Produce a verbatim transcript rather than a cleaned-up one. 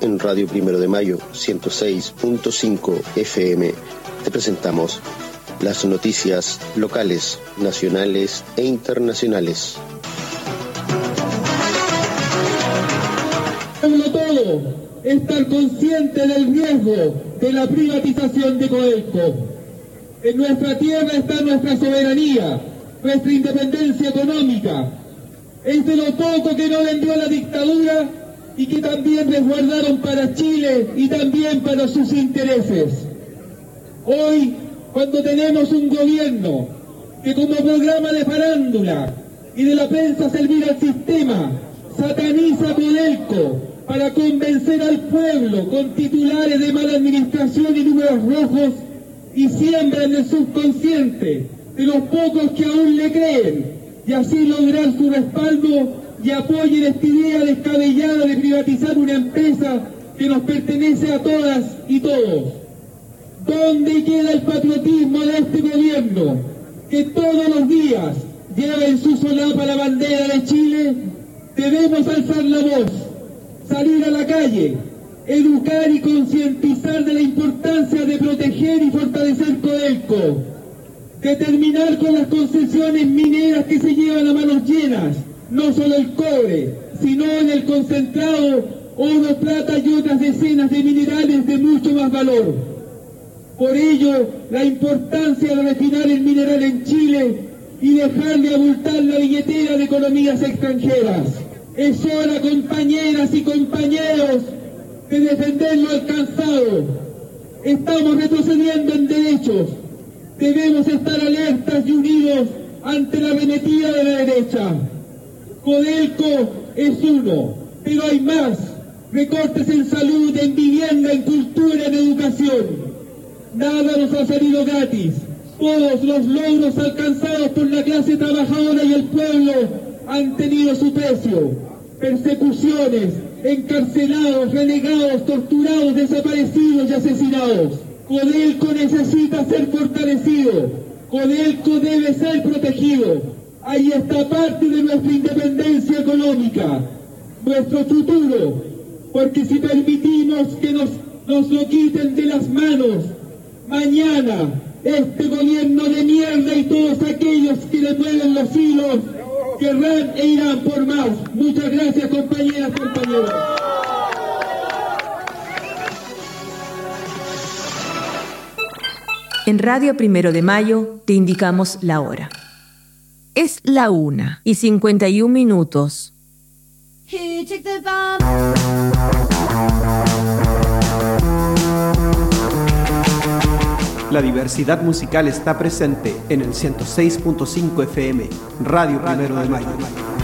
en Radio Primero de Mayo ciento seis punto cinco F M te presentamos las noticias locales, nacionales e internacionales. Sobre todo, estar consciente del riesgo de la privatización de Codelco. En nuestra tierra está nuestra soberanía, nuestra independencia económica. Es de lo poco que no vendió la dictadura y que también resguardaron para Chile y también para sus intereses. Hoy, cuando tenemos un gobierno que como programa de farándula y de la prensa servir al sistema, sataniza Codelco para convencer al pueblo con titulares de mala administración y números rojos y siembra en el subconsciente de los pocos que aún le creen y así lograr su respaldo y apoyen esta idea descabellada de privatizar una empresa que nos pertenece a todas y todos. ¿Dónde queda el patriotismo de este gobierno que todos los días lleva en su solapa la bandera de Chile? Debemos alzar la voz, salir a la calle, educar y concientizar de la importancia de proteger y fortalecer Codelco, de terminar con las concesiones mineras que se llevan a manos llenas, no solo el cobre, sino en el concentrado, oro, plata y otras decenas de minerales de mucho más valor. Por ello, la importancia de refinar el mineral en Chile y dejar de abultar la billetera de economías extranjeras. Es hora, compañeras y compañeros, de defender lo alcanzado. Estamos retrocediendo en derechos. Debemos estar alertas y unidos ante la arremetida de la derecha. Codelco es uno, pero hay más. Recortes en salud, en vivienda, en cultura, en educación. Nada nos ha salido gratis. Todos los logros alcanzados por la clase trabajadora y el pueblo han tenido su precio. Persecuciones, encarcelados, renegados, torturados, desaparecidos y asesinados. Codelco necesita ser fortalecido. Codelco debe ser protegido. Ahí está parte de nuestra independencia económica, nuestro futuro, porque si permitimos que nos, nos lo quiten de las manos, mañana este gobierno de mierda y todos aquellos que le mueven los hilos querrán e irán por más. Muchas gracias, compañeras y compañeros. En Radio Primero de Mayo te indicamos la hora. Es la una y cincuenta y un minutos. La diversidad musical está presente en el ciento seis punto cinco F M, Radio Primero de Mayo.